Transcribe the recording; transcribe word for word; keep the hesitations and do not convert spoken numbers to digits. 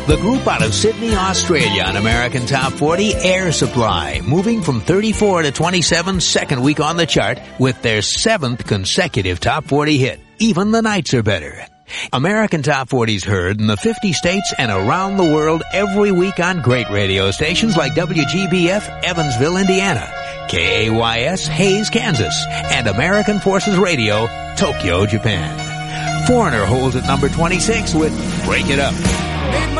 The group out of Sydney, Australia on American Top forty, Air Supply, moving from thirty-four to twenty-seven, second week on the chart with their seventh consecutive Top forty hit. Even the nights are better. American Top forty's heard in the fifty states and around the world every week on great radio stations like W G B F, Evansville, Indiana, K A Y S, Hayes, Kansas, and American Forces Radio, Tokyo, Japan. Foreigner holds at number twenty-six with Break It Up.